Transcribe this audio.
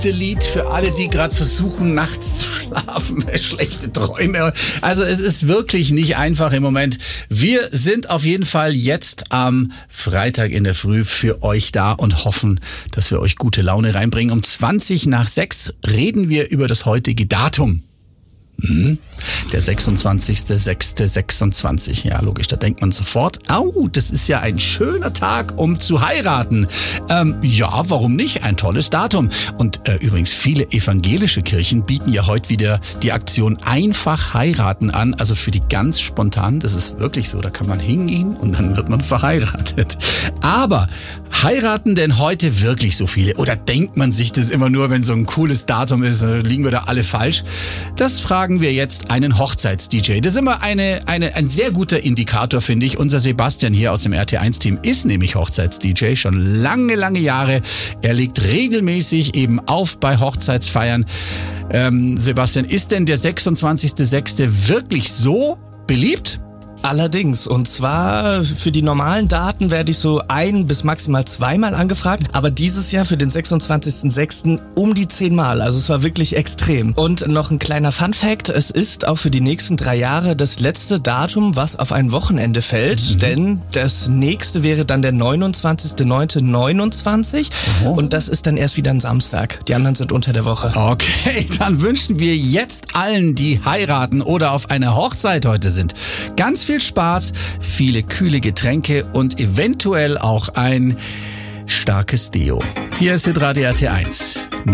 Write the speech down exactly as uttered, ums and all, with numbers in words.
Lied für alle, die gerade versuchen, nachts zu schlafen, schlechte Träume. Also es ist wirklich nicht einfach im Moment. Wir sind auf jeden Fall jetzt am Freitag in der Früh für euch da und hoffen, dass wir euch gute Laune reinbringen. Um zwanzig nach sechs reden wir über das heutige Datum. Hm, der sechsundzwanzigster sechster sechsundzwanzig. Ja, logisch, da denkt man sofort, au, das ist ja ein schöner Tag, um zu heiraten. Ähm, ja, warum nicht? Ein tolles Datum. Und äh, übrigens, viele evangelische Kirchen bieten ja heute wieder die Aktion Einfach heiraten an. Also für die ganz spontan, das ist wirklich so, da kann man hingehen und dann wird man verheiratet. Aber heiraten denn heute wirklich so viele? Oder denkt man sich das immer nur, wenn so ein cooles Datum ist, liegen wir da alle falsch? Das fragen wir jetzt einen Hochzeits-D J. Das ist immer eine, eine, ein sehr guter Indikator, finde ich. Unser Sebastian hier aus dem R T eins Team ist nämlich Hochzeits-D J, schon lange, lange Jahre. Er legt regelmäßig eben auf bei Hochzeitsfeiern. Ähm, Sebastian, ist denn der sechsundzwanzigster sechster wirklich so beliebt? Allerdings, und zwar für die normalen Daten werde ich so ein bis maximal zweimal angefragt, aber dieses Jahr für den sechsundzwanzigster sechster um die zehnmal, also es war wirklich extrem. Und noch ein kleiner Funfact, es ist auch für die nächsten drei Jahre das letzte Datum, was auf ein Wochenende fällt, mhm. denn das nächste wäre dann der neunundzwanzigster neunter neunundzwanzig oh. und das ist dann erst wieder ein Samstag. Die anderen sind unter der Woche. Okay, dann wünschen wir jetzt allen, die heiraten oder auf einer Hochzeit heute sind, ganz viel Viel Spaß, viele kühle Getränke und eventuell auch ein starkes Deo. Hier ist Hitradio R T eins.